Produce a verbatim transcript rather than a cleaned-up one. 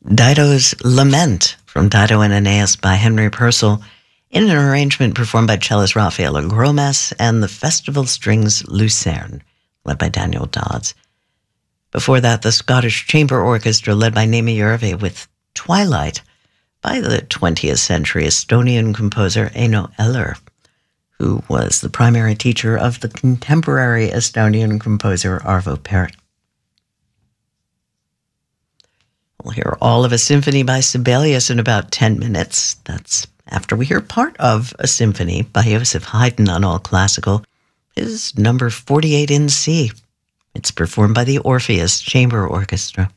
Dido's Lament from Dido and Aeneas by Henry Purcell, in an arrangement performed by cellist Raffaele Gromas and the Festival Strings Lucerne, led by Daniel Dodds. Before that, the Scottish Chamber Orchestra, led by Naomi Järvi, with Twilight by the twentieth century Estonian composer Eino Eller, who was the primary teacher of the contemporary Estonian composer Arvo Pärt. We'll hear all of a symphony by Sibelius in about ten minutes. That's after we hear part of a symphony by Joseph Haydn on All Classical, his number forty-eight in C. It's performed by the Orpheus Chamber Orchestra.